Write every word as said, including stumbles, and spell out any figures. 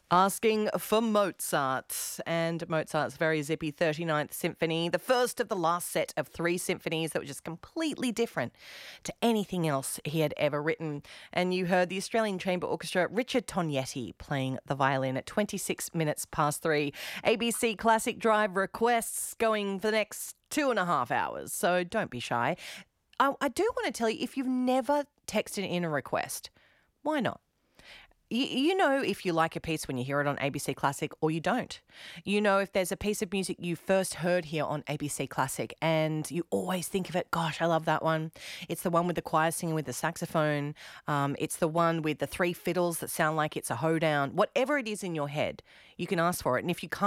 Asking for Mozart and Mozart's very zippy thirty-ninth Symphony, the first of the last set of three symphonies that were just completely different to anything else he had ever written. And you heard the Australian Chamber Orchestra, Richard Tognetti, playing the violin at twenty-six minutes past three. A B C Classic Drive requests going for the next two and a half hours, so don't be shy. I, I do want to tell you, if you've never texted in a request, why not? You, you know if you like a piece when you hear it on A B C Classic or you don't. You know if there's a piece of music you first heard here on A B C Classic and you always think of it, gosh, I love that one. It's the one with the choir singing with the saxophone. Um, it's the one with the three fiddles that sound like it's a hoedown. Whatever it is in your head, you can ask for it. And if you can't